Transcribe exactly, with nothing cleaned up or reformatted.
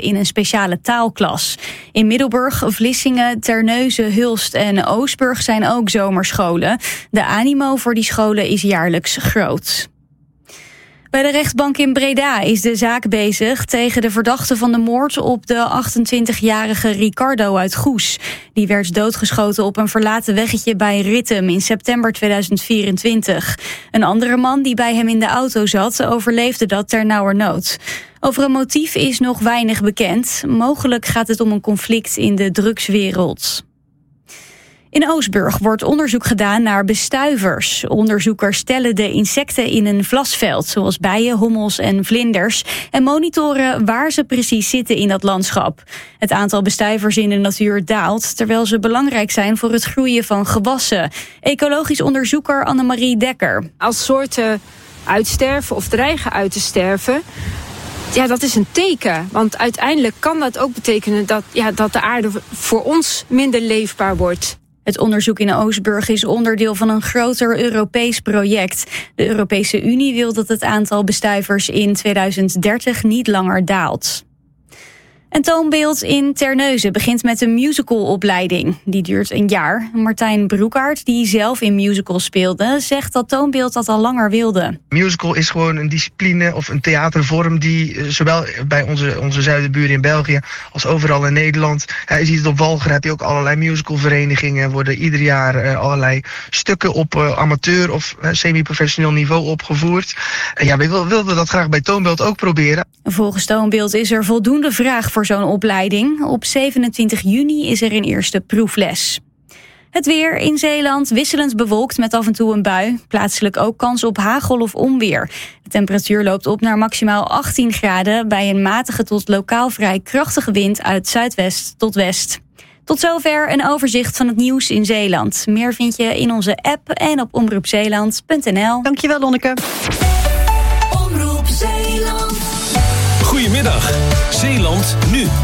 in een speciale taalklas. In Middelburg, Vlissingen, Terneuzen, Hulst en Oostburg zijn ook zomerscholen. De animo voor die scholen is jaarlijks groot. Bij de rechtbank in Breda is de zaak bezig tegen de verdachte van de moord op de achtentwintigjarige Ricardo uit Goes. Die werd doodgeschoten op een verlaten weggetje bij Rittem in september tweeduizend vierentwintig. Een andere man die bij hem in de auto zat overleefde dat ternauwernood. Over een motief is nog weinig bekend. Mogelijk gaat het om een conflict in de drugswereld. In Oostburg wordt onderzoek gedaan naar bestuivers. Onderzoekers tellen de insecten in een vlasveld, zoals bijen, hommels en vlinders, en monitoren waar ze precies zitten in dat landschap. Het aantal bestuivers in de natuur daalt, terwijl ze belangrijk zijn voor het groeien van gewassen. Ecologisch onderzoeker Annemarie Dekker. Als soorten uitsterven of dreigen uit te sterven, ja, dat is een teken. Want uiteindelijk kan dat ook betekenen dat, ja, dat de aarde voor ons minder leefbaar wordt. Het onderzoek in Oostburg is onderdeel van een groter Europees project. De Europese Unie wil dat het aantal bestuivers in tweeduizend dertig niet langer daalt. En Toonbeeld in Terneuzen begint met een musicalopleiding. Die duurt een jaar. Martijn Broekaert, die zelf in musicals speelde, zegt dat Toonbeeld dat al langer wilde. Musical is gewoon een discipline of een theatervorm die zowel bij onze, onze zuidenburen in België als overal in Nederland. Ja, je ziet het op Walcheren, heb je ook allerlei musicalverenigingen. Worden ieder jaar uh, allerlei stukken op uh, amateur of uh, semi-professioneel niveau opgevoerd. En ja, we wilden dat graag bij Toonbeeld ook proberen. Volgens Toonbeeld is er voldoende vraag voor zo'n opleiding. Op zevenentwintig juni is er een eerste proefles. Het weer in Zeeland wisselend bewolkt met af en toe een bui. Plaatselijk ook kans op hagel of onweer. De temperatuur loopt op naar maximaal achttien graden... bij een matige tot lokaal vrij krachtige wind uit zuidwest tot west. Tot zover een overzicht van het nieuws in Zeeland. Meer vind je in onze app en op omroep zeeland punt n l. Dankjewel, Lonneke. Omroep Zeeland. Goedemiddag, Zeeland nu.